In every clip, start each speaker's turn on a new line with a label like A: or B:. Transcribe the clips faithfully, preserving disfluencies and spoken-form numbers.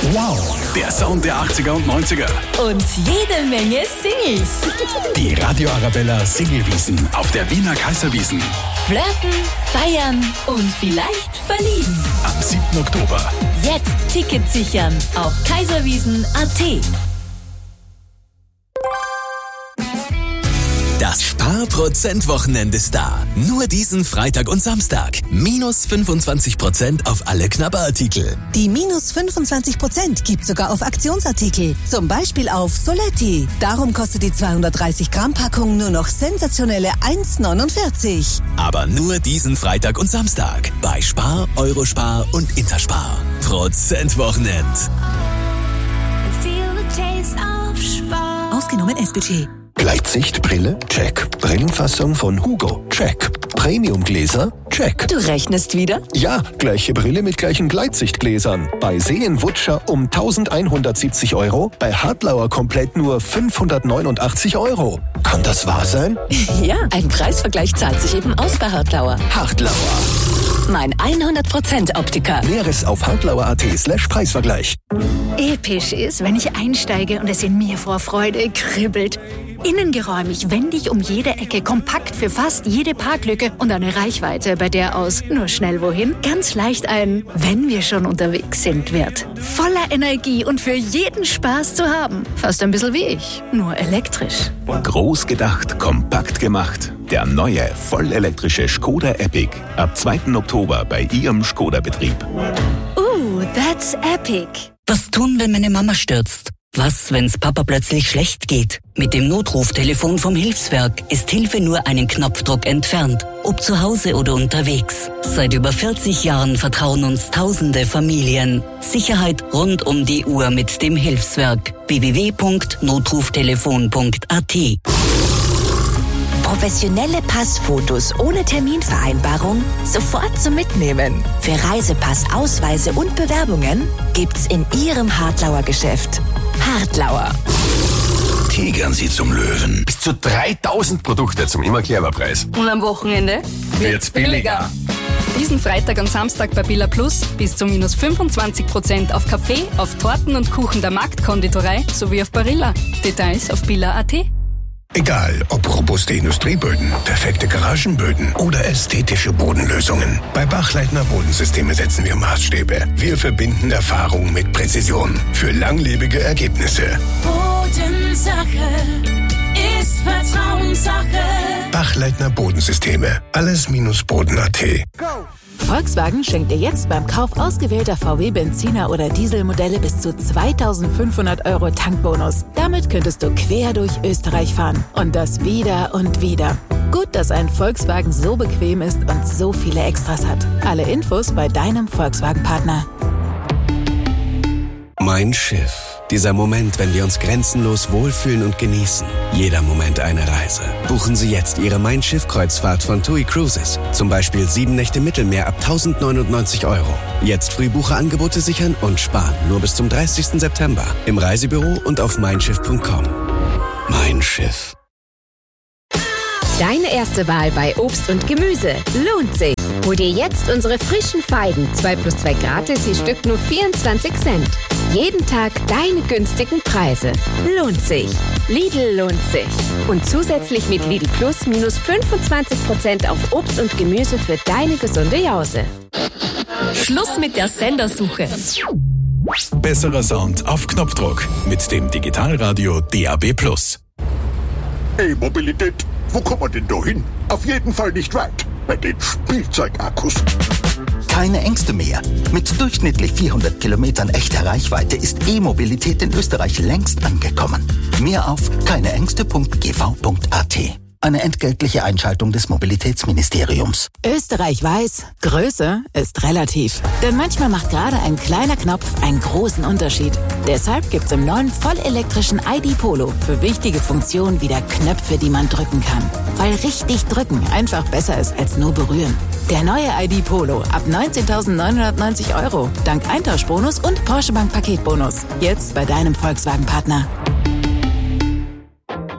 A: Wow, der Sound der achtziger und neunziger.
B: Und jede Menge Singles.
A: Die Radio Arabella Singlewiesen auf der Wiener Kaiserwiesen.
B: Flirten, feiern und vielleicht verlieben.
A: Am siebten Oktober.
B: Jetzt Tickets sichern auf kaiserwiesen punkt at.
C: Das Spar-Prozent-Wochenende ist da. Nur diesen Freitag und Samstag. Minus fünfundzwanzig Prozent auf alle Knabberartikel.
D: Die minus fünfundzwanzig Prozent gibt sogar auf Aktionsartikel. Zum Beispiel auf Soletti. Darum kostet die zweihundertdreißig Gramm Packung nur noch sensationelle eins neunundvierzig.
C: Aber nur diesen Freitag und Samstag. Bei Spar, Eurospar und Interspar. Prozent-Wochenend.
D: Ausgenommen S-Budget.
E: Gleitsichtbrille? Check. Brillenfassung von Hugo? Check. Premiumgläser? Check.
B: Du rechnest wieder?
E: Ja, gleiche Brille mit gleichen Gleitsichtgläsern. Bei Seenwutscher um eintausendeinhundertsiebzig Euro, bei Hartlauer komplett nur fünfhundertneunundachtzig Euro. Kann das wahr sein?
B: Ja, ein Preisvergleich zahlt sich eben aus bei Hartlauer.
E: Hartlauer.
B: Mein hundert Prozent Optiker.
E: Näheres auf hartlauer.at slash Preisvergleich.
F: Episch ist, wenn ich einsteige und es in mir vor Freude kribbelt. Innengeräumig, wendig um jede Ecke, kompakt für fast jede Parklücke und eine Reichweite, bei der aus nur schnell wohin ganz leicht ein "Wenn wir schon unterwegs sind" wird. Voller Energie und für jeden Spaß zu haben. Fast ein bisschen wie ich, nur elektrisch.
G: Groß gedacht, kompakt gemacht. Der neue, vollelektrische Skoda Epic. Ab zweiten Oktober bei Ihrem Skoda-Betrieb.
F: Uh, that's epic.
H: Was tun, wenn meine Mama stürzt? Was, wenn's Papa plötzlich schlecht geht? Mit dem Notruftelefon vom Hilfswerk ist Hilfe nur einen Knopfdruck entfernt. Ob zu Hause oder unterwegs. Seit über vierzig Jahren vertrauen uns tausende Familien. Sicherheit rund um die Uhr mit dem Hilfswerk. w w w punkt notruftelefon punkt a t.
I: Professionelle Passfotos ohne Terminvereinbarung sofort zum Mitnehmen. Für Reisepass, Ausweise und Bewerbungen gibt's in Ihrem Hartlauer Geschäft. Hartlauer.
J: Tigern Sie zum Löwen. Bis zu dreitausend Produkte zum Immer-Clever-Preis.
K: Und am Wochenende
J: wird's billiger.
K: Diesen Freitag und Samstag bei Billa Plus bis zu minus fünfundzwanzig Prozent auf Kaffee, auf Torten und Kuchen der Marktkonditorei sowie auf Barilla. Details auf billa punkt at.
J: Egal, ob robuste Industrieböden, perfekte Garagenböden oder ästhetische Bodenlösungen. Bei Bachleitner Bodensysteme setzen wir Maßstäbe. Wir verbinden Erfahrung mit Präzision für langlebige Ergebnisse.
L: Bodensache ist Vertrauenssache.
J: Bachleitner Bodensysteme. Alles minus boden punkt at.
M: Volkswagen schenkt dir jetzt beim Kauf ausgewählter V W-Benziner- oder Dieselmodelle bis zu zweitausendfünfhundert Euro Tankbonus. Damit könntest du quer durch Österreich fahren. Und das wieder und wieder. Gut, dass ein Volkswagen so bequem ist und so viele Extras hat. Alle Infos bei deinem Volkswagen-Partner.
C: Mein Schiff. Dieser Moment, wenn wir uns grenzenlos wohlfühlen und genießen. Jeder Moment eine Reise. Buchen Sie jetzt Ihre Mein Schiff-Kreuzfahrt von TUI Cruises. Zum Beispiel sieben Nächte Mittelmeer ab tausendneunundneunzig Euro. Jetzt Frühbucherangebote sichern und sparen. Nur bis zum dreißigsten September. Im Reisebüro und auf mein schiff punkt com. Mein Schiff.
N: Deine erste Wahl bei Obst und Gemüse lohnt sich. Hol dir jetzt unsere frischen Feigen. zwei plus zwei gratis, je Stück nur vierundzwanzig Cent. Jeden Tag deine günstigen Preise. Lohnt sich. Lidl lohnt sich. Und zusätzlich mit Lidl Plus minus fünfundzwanzig Prozent auf Obst und Gemüse für deine gesunde Jause.
B: Schluss mit der Sendersuche.
A: Besserer Sound auf Knopfdruck mit dem Digitalradio D A B Plus.
O: Hey, Mobilität, wo kommen wir denn da hin? Auf jeden Fall nicht weit. Bei den Spielzeugakkus.
P: Keine Ängste mehr. Mit durchschnittlich vierhundert Kilometern echter Reichweite ist E-Mobilität in Österreich längst angekommen. Mehr auf keineängste punkt g v punkt a t. Eine entgeltliche Einschaltung des Mobilitätsministeriums.
M: Österreich weiß, Größe ist relativ. Denn manchmal macht gerade ein kleiner Knopf einen großen Unterschied. Deshalb gibt's im neuen vollelektrischen I D Polo für wichtige Funktionen wieder Knöpfe, die man drücken kann. Weil richtig drücken einfach besser ist als nur berühren. Der neue I D Polo ab neunzehntausendneunhundertneunzig Euro. Dank Eintauschbonus und Porsche Bank Paketbonus. Jetzt bei deinem Volkswagen-Partner.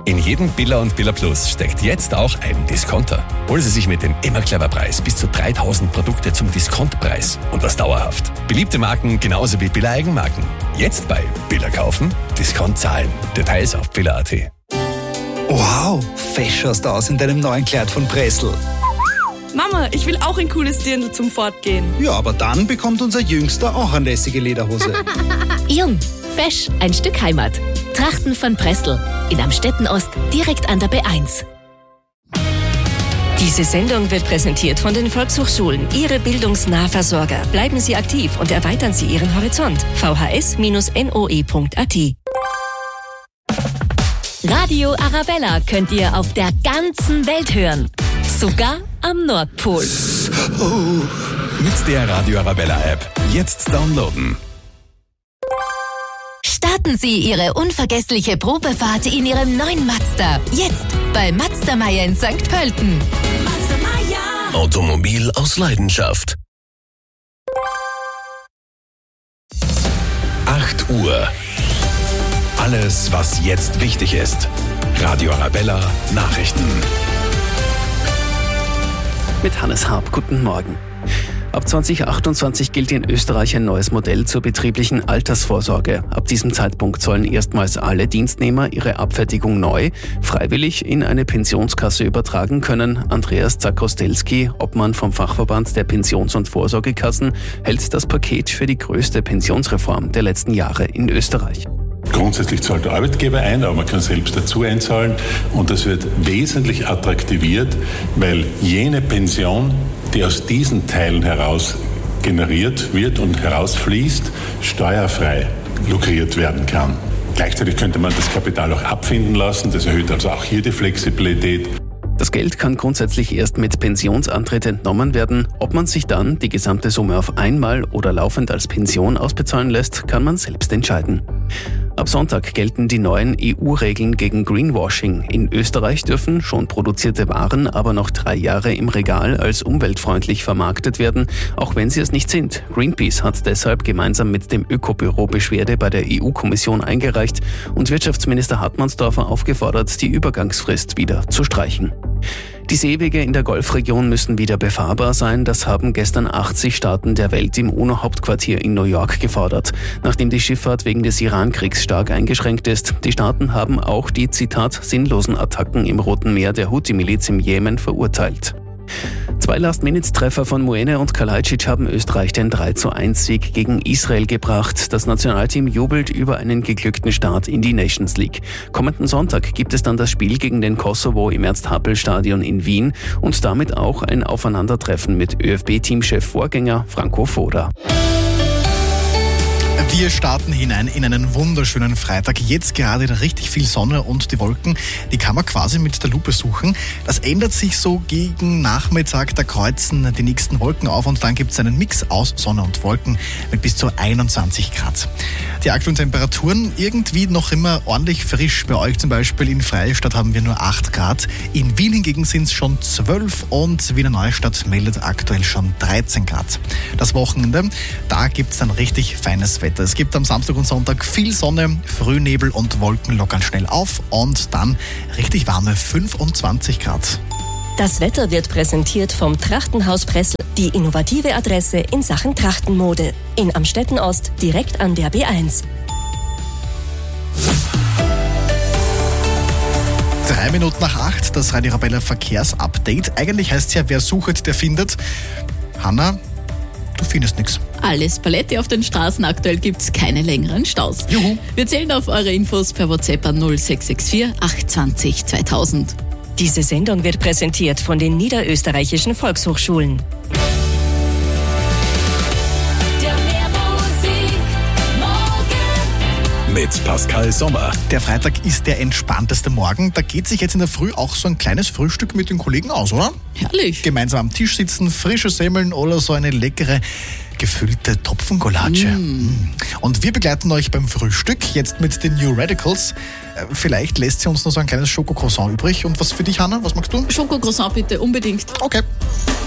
Q: In jedem Billa und Billa Plus steckt jetzt auch ein Discounter. Holen Sie sich mit dem Immer Clever Preis bis zu dreitausend Produkte zum Diskontpreis und das dauerhaft. Beliebte Marken genauso wie Billa Eigenmarken. Jetzt bei Billa kaufen, Discount zahlen. Details auf billa punkt at.
R: Wow, fesch schaust du aus in deinem neuen Kleid von Pressl.
S: Mama, ich will auch ein cooles Dirndl zum Fortgehen.
R: Ja, aber dann bekommt unser Jüngster auch eine lässige Lederhose.
B: Jung, fesch, ein Stück Heimat. Trachten von Pressl. In Amstetten-Ost, direkt an der B eins.
T: Diese Sendung wird präsentiert von den Volkshochschulen, Ihre Bildungsnahversorger. Bleiben Sie aktiv und erweitern Sie Ihren Horizont. v h s Bindestrich n o e punkt a t.
B: Radio Arabella könnt ihr auf der ganzen Welt hören. Sogar am Nordpol.
A: Mit der Radio Arabella App. Jetzt downloaden.
B: Starten Sie Ihre unvergessliche Probefahrt in Ihrem neuen Mazda. Jetzt bei Mazda Meier in Sankt Pölten.
L: Mazda Meier.
A: Automobil aus Leidenschaft. acht Uhr. Alles, was jetzt wichtig ist. Radio Arabella Nachrichten.
U: Mit Hannes Harp, guten Morgen. Ab zwanzig achtundzwanzig gilt in Österreich ein neues Modell zur betrieblichen Altersvorsorge. Ab diesem Zeitpunkt sollen erstmals alle Dienstnehmer ihre Abfertigung neu, freiwillig in eine Pensionskasse übertragen können. Andreas Zakostelski, Obmann vom Fachverband der Pensions- und Vorsorgekassen, hält das Paket für die größte Pensionsreform der letzten Jahre in Österreich.
V: Grundsätzlich zahlt der Arbeitgeber ein, aber man kann selbst dazu einzahlen und das wird wesentlich attraktiviert, weil jene Pension, die aus diesen Teilen heraus generiert wird und herausfließt, steuerfrei lukriert werden kann. Gleichzeitig könnte man das Kapital auch abfinden lassen, das erhöht also auch hier die Flexibilität.
U: Das Geld kann grundsätzlich erst mit Pensionsantritt entnommen werden. Ob man sich dann die gesamte Summe auf einmal oder laufend als Pension ausbezahlen lässt, kann man selbst entscheiden. Ab Sonntag gelten die neuen E U-Regeln gegen Greenwashing. In Österreich dürfen schon produzierte Waren aber noch drei Jahre im Regal als umweltfreundlich vermarktet werden, auch wenn sie es nicht sind. Greenpeace hat deshalb gemeinsam mit dem Ökobüro Beschwerde bei der E U-Kommission eingereicht und Wirtschaftsminister Hartmannsdorfer aufgefordert, die Übergangsfrist wieder zu streichen. Die Seewege in der Golfregion müssen wieder befahrbar sein. Das haben gestern achtzig Staaten der Welt im UNO-Hauptquartier in New York gefordert, nachdem die Schifffahrt wegen des Iran-Kriegs stark eingeschränkt ist. Die Staaten haben auch die, Zitat, sinnlosen Attacken im Roten Meer der Houthi-Miliz im Jemen verurteilt. Zwei Last-Minute-Treffer von Muene und Kalajdzic haben Österreich den drei zu eins Sieg gegen Israel gebracht. Das Nationalteam jubelt über einen geglückten Start in die Nations League. Kommenden Sonntag gibt es dann das Spiel gegen den Kosovo im Ernst-Happel-Stadion in Wien und damit auch ein Aufeinandertreffen mit ÖFB-Teamchef Vorgänger Franco Foda.
W: Wir starten hinein in einen wunderschönen Freitag. Jetzt gerade richtig viel Sonne und die Wolken, die kann man quasi mit der Lupe suchen. Das ändert sich so gegen Nachmittag, da kreuzen die nächsten Wolken auf und dann gibt es einen Mix aus Sonne und Wolken mit bis zu einundzwanzig Grad. Die aktuellen Temperaturen irgendwie noch immer ordentlich frisch. Bei euch zum Beispiel in Freistadt haben wir nur acht Grad. In Wien hingegen sind es schon zwölf und Wiener Neustadt meldet aktuell schon dreizehn Grad. Das Wochenende, da gibt es dann richtig feines Wetter. Es gibt am Samstag und Sonntag viel Sonne, Frühnebel und Wolken lockern schnell auf und dann richtig warme fünfundzwanzig Grad.
T: Das Wetter wird präsentiert vom Trachtenhaus Pressl, die innovative Adresse in Sachen Trachtenmode. In Amstetten-Ost, direkt an der B eins.
W: Drei Minuten nach acht, das Radio Arabella Verkehrsupdate. Eigentlich heißt es ja, wer sucht, der findet. Hanna, du findest nichts.
X: Alles Paletti auf den Straßen. Aktuell gibt es keine längeren Staus.
W: Juhu.
X: Wir zählen auf eure Infos per WhatsApp an null sechs sechs vier acht zwei null zweitausend.
T: Diese Sendung wird präsentiert von den niederösterreichischen Volkshochschulen.
A: Mit Pascal Sommer.
W: Der Freitag ist der entspannteste Morgen. Da geht sich jetzt in der Früh auch so ein kleines Frühstück mit den Kollegen aus, oder?
X: Herrlich.
W: Gemeinsam am Tisch sitzen, frische Semmeln oder so eine leckere gefüllte Topfengulatsche. Mm. Und wir begleiten euch beim Frühstück jetzt mit den New Radicals. Vielleicht lässt sie uns noch so ein kleines Schokocroissant übrig. Und was für dich, Hanna? Was magst du?
X: Schokocroissant bitte, unbedingt.
W: Okay.